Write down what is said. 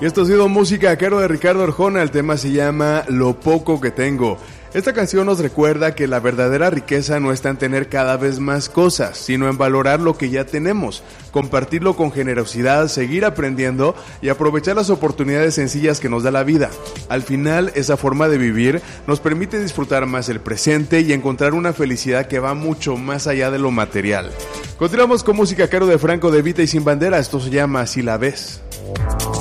Y esto ha sido música a cargo de Ricardo Arjona. El tema se llama Lo poco que tengo. Esta canción nos recuerda que la verdadera riqueza no está en tener cada vez más cosas, sino en valorar lo que ya tenemos, compartirlo con generosidad, seguir aprendiendo y aprovechar las oportunidades sencillas que nos da la vida. Al final, esa forma de vivir nos permite disfrutar más el presente y encontrar una felicidad que va mucho más allá de lo material. Continuamos con música a cargo de Franco De Vita y Sin Bandera. Esto se llama Si la ves.